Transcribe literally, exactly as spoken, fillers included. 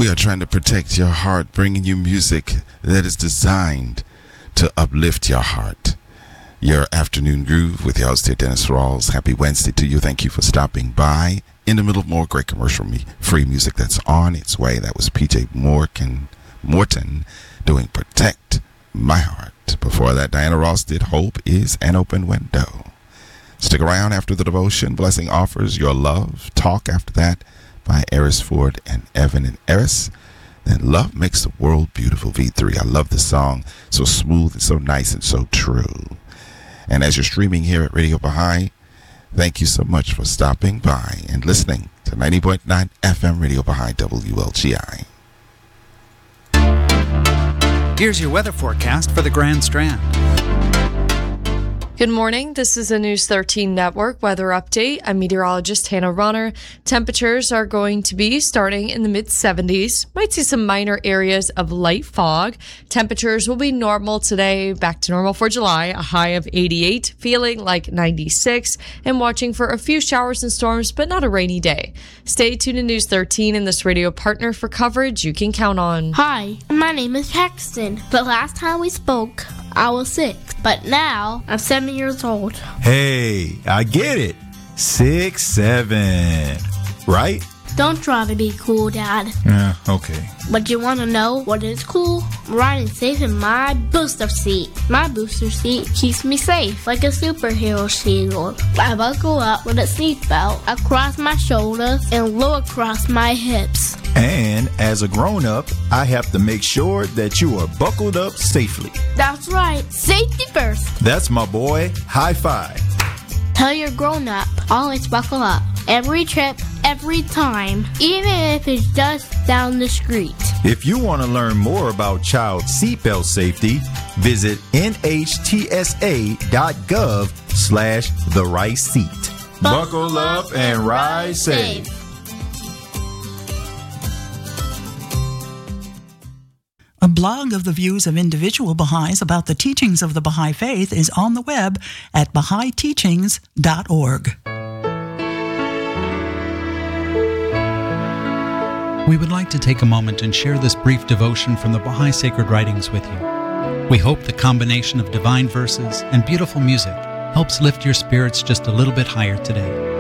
We are trying to protect your heart, bringing you music that is designed to uplift your heart. Your afternoon groove with your host here, Dennis Rawls. Happy Wednesday to you. Thank you for stopping by. In the middle of more great commercial me- free music that's on its way. That was P J Morgan, Morton doing Protect My Heart. Before that, Diana Ross did Hope is an Open Window. Stick around after the devotion. Blessing offers your love. Talk after that by Eris Ford and Evan and Eris. Then Love Makes the World Beautiful, V three. I love this song. So smooth and so nice and so true. And as you're streaming here at Radio Baha'i, thank you so much for stopping by and listening to ninety point nine F M Radio Baha'i W L G I. Here's your weather forecast for the Grand Strand. Good morning. This is a News thirteen Network weather update. I'm meteorologist Hannah Runner. Temperatures are going to be starting in the mid seventies. Might see some minor areas of light fog. Temperatures will be normal today, back to normal for July, a high of eighty-eight, feeling like ninety-six, and watching for a few showers and storms, but not a rainy day. Stay tuned to News thirteen and this radio partner for coverage you can count on. Hi, my name is Paxton. The last time we spoke, I was six, but now I'm seven years old. Hey, I get it. Six, seven, right? Don't try to be cool, Dad. Yeah, okay. But you want to know what is cool? I'm riding safe in my booster seat. My booster seat keeps me safe, like a superhero shield. I buckle up with a seatbelt across my shoulders and low across my hips. And as a grown-up, I have to make sure that you are buckled up safely. That's right. Safety first. That's my boy. High five. Tell your grown-up, always buckle up. Every trip, every time, even if it's just down the street. If you want to learn more about child seatbelt safety, visit N H T S A dot gov slash the right seat. Buckle up and ride safe. A blog of the views of individual Baha'is about the teachings of the Baha'i Faith is on the web at baha'i teachings dot org. We would like to take a moment and share this brief devotion from the Baha'i Sacred Writings with you. We hope the combination of divine verses and beautiful music helps lift your spirits just a little bit higher today.